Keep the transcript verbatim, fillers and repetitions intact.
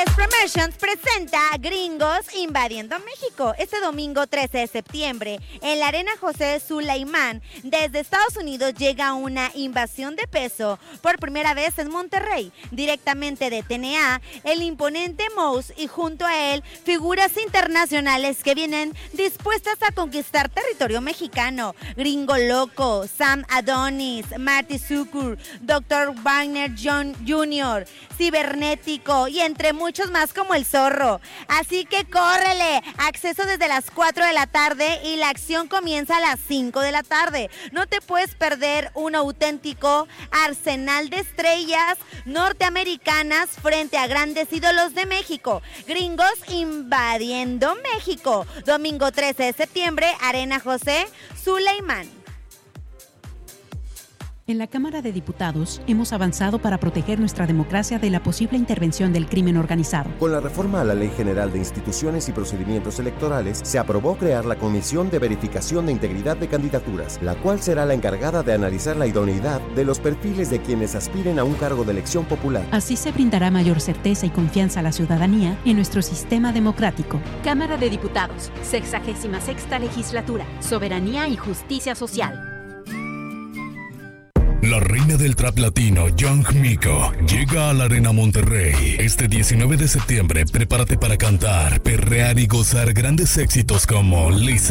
Guest Promotions presenta Gringos Invadiendo México este domingo trece de septiembre en la Arena José Sulaimán. Desde Estados Unidos llega una invasión de peso por primera vez en Monterrey, directamente de T N A, el imponente Mouse y junto a él figuras internacionales que vienen dispuestas a conquistar territorio mexicano. Gringo Loco, Sam Adonis, Marty Zucker, doctor Wagner John junior, Cibernético y entre muchos más como el Zorro. Así que córrele, acceso desde las cuatro de la tarde y la acción comienza a las cinco de la tarde. No te puedes perder un auténtico arsenal de estrellas norteamericanas frente a grandes ídolos de México. Gringos Invadiendo México, domingo trece de septiembre, Arena José Sulaimán. En la Cámara de Diputados hemos avanzado para proteger nuestra democracia de la posible intervención del crimen organizado. Con la reforma a la Ley General de Instituciones y Procedimientos Electorales, se aprobó crear la Comisión de Verificación de Integridad de Candidaturas, la cual será la encargada de analizar la idoneidad de los perfiles de quienes aspiren a un cargo de elección popular. Así se brindará mayor certeza y confianza a la ciudadanía en nuestro sistema democrático. Cámara de Diputados, sexagésima sexta legislatura, Soberanía y Justicia Social. La reina del trap latino, Young Miko, llega a la Arena Monterrey. Este diecinueve de septiembre, prepárate para cantar, perrear y gozar grandes éxitos como Lisa.